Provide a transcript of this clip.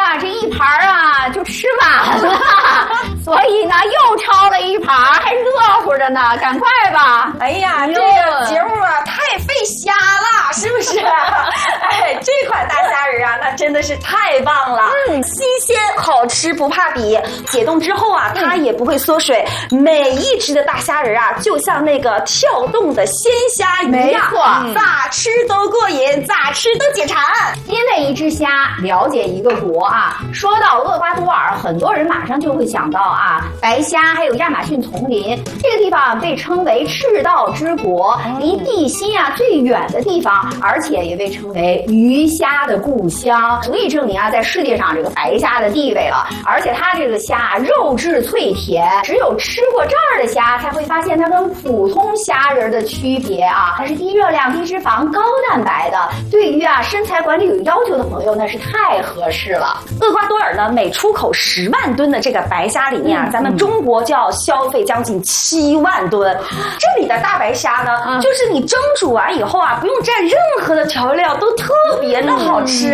啊，这一盘啊就吃完了，所以呢又焯了一盘，还热乎着呢，赶快吧！ 哎呀，这个节目啊太费虾了，是不是？哎，这款大虾仁啊，那真的是太棒了，新鲜好吃不怕比，解冻之后啊，它也不会缩水，每一只的大虾仁啊，就像那个跳动的鲜虾一样， 没错， 咋吃都过瘾，咋吃都解馋。 因为一只虾了解一个国啊。说到厄瓜多尔，很多人马上就会想到啊，白虾还有亚马逊丛林，这个地方被称为赤道之国，离地心啊最远的地方，而且也被称为鱼虾的故乡，足以证明啊，在世界上这个白虾的地位了。而且它这个虾肉质脆甜，只有吃过这儿的虾才会发现它跟普通虾仁的区别啊，它是低热量、低脂肪、高蛋白的，对于啊身材管理有要求的朋友那是太合适了。 厄瓜多尔呢，每出口10万吨的这个白虾里面啊，咱们中国就要消费将近7万吨。这里的大白虾呢，就是你蒸煮完以后啊，不用蘸任何的调料，都特别的好吃。